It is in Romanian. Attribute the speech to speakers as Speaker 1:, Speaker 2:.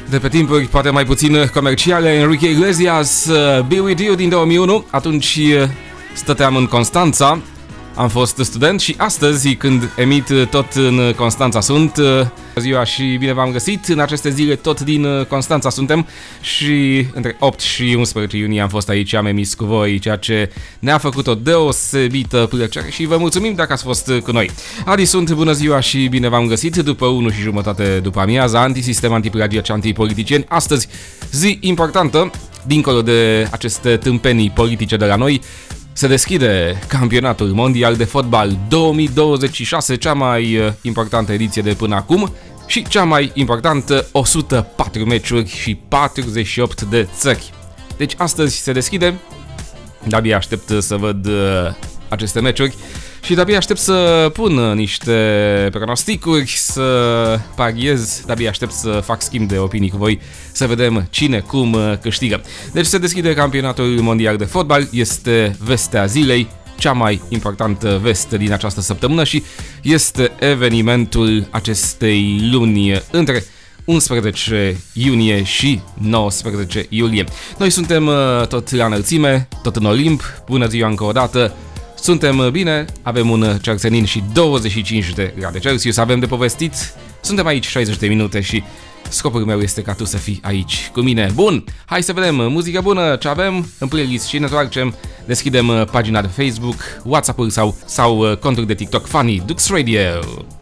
Speaker 1: De pe timpuri poate mai puțin comerciale, Enrique Iglesias, Be With You din 2001, atunci stăteam în Constanța, am fost student și astăzi când emit tot în Constanța sunt. Ziua și bine v-am găsit, în aceste zile tot din Constanța suntem și între 8 și 11 iunie am fost aici, am emis cu voi, ceea ce ne-a făcut o deosebită plăcere și vă mulțumim dacă ați fost cu noi. Adi sunt, bună ziua și bine v-am găsit după 1 și jumătate după amiaza, antisistem, antiplagiaci, antipoliticieni. Astăzi, zi importantă, dincolo de aceste tâmpenii politice de la noi, se deschide campionatul mondial de fotbal 2026, cea mai importantă ediție de până acum și cea mai importantă, 104 meciuri și 48 de țări. Deci astăzi se deschide, de-abia aștept să văd aceste meciuri și de-abia aștept să pun niște pronosticuri, să pariez, de-abia aștept să fac schimb de opinii cu voi, să vedem cine cum câștigă. Deci se deschide campionatul mondial de fotbal, este vestea zilei, cea mai importantă veste din această săptămână și este evenimentul acestei luni între 11 iunie și 19 iulie. Noi suntem tot la înălțime, tot în Olimp, bună ziua încă o dată. Suntem bine, avem un cersenin și 25 de grade Celsius, avem de povestit, suntem aici 60 de minute și scopul meu este ca tu să fii aici cu mine. Bun, hai să vedem muzică bună ce avem în playlist și ne întoarcem, deschidem pagina de Facebook, WhatsApp-ul sau contul de TikTok Funny Dux Radio.